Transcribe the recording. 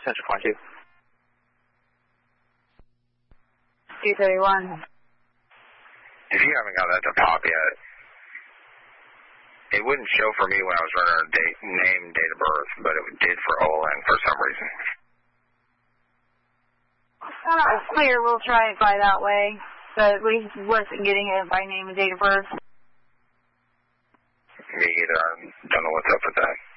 Central Point 2. 231. If you haven't got that to pop yet, it wouldn't show for me when I was running her name, date of birth, but it did for Olin for some reason. It's clear. We'll try it by that way, but we wasn't getting it by name and date of birth. Me either. I don't know what's up with that.